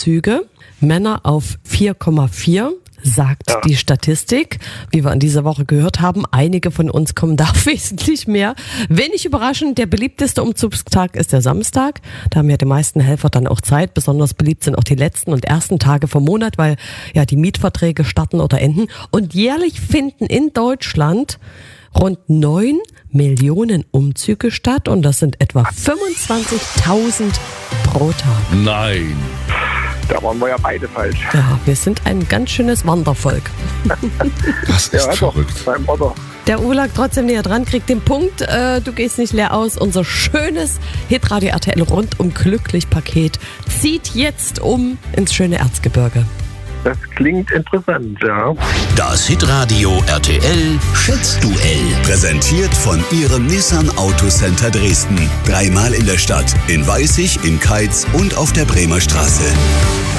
Umzüge, Männer auf 4,4. Sagt die Statistik, wie wir in dieser Woche gehört haben. Einige von uns kommen da wesentlich mehr. Wenig überraschend, der beliebteste Umzugstag ist der Samstag. Da haben ja die meisten Helfer dann auch Zeit. Besonders beliebt sind auch die letzten und ersten Tage vom Monat, weil ja die Mietverträge starten oder enden. Und jährlich finden in Deutschland rund 9 Millionen Umzüge statt und das sind etwa 25.000 pro Tag. Nein. Da waren wir ja beide falsch. Ja, wir sind ein ganz schönes Wandervolk. Das ist verrückt. Beim Otto. Der Uwe lag trotzdem näher dran, kriegt den Punkt. Du gehst nicht leer aus. Unser schönes Hitradio RTL rundum glücklich Paket zieht jetzt ins schöne Erzgebirge. Das klingt interessant, ja. Das Hitradio RTL Schätzduell. Präsentiert von Ihrem Nissan Autocenter Dresden. 3-mal in der Stadt, in Weißig, in Keitz und auf der Bremer Straße.